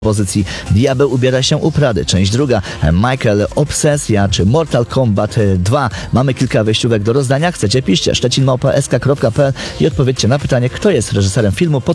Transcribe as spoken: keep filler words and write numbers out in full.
pozycji Diabeł ubiera się u Prady, część druga, Michael Obsesja czy Mortal Kombat dwa. Mamy kilka wejściówek do rozdania. Chcecie, piszcie szczecin małpa s k kropka p l i odpowiedzcie na pytanie, kto jest reżyserem filmu pod